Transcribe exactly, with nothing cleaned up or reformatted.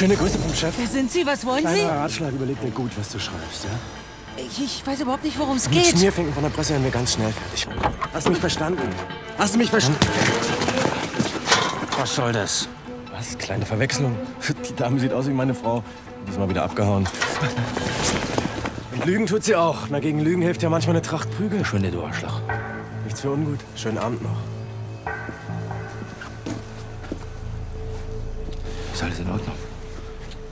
Schöne Grüße vom Chef. Wer sind Sie? Was wollen Kleiner Sie? Ratschlag, überleg dir gut, was du schreibst, ja? Ich, ich weiß überhaupt nicht, worum es Mit geht. Schmierfinken von der Presse werden wir ganz schnell fertig. Hast du mich verstanden? Hast du mich verstanden? Was soll das? Was? Kleine Verwechslung. Die Dame sieht aus wie meine Frau. Diesmal wieder abgehauen. Und Lügen tut sie auch. Na, gegen Lügen hilft ja manchmal eine Tracht Prügel. Verschwinde, du Arschloch. Nichts für ungut. Schönen Abend noch. Ist alles in Ordnung?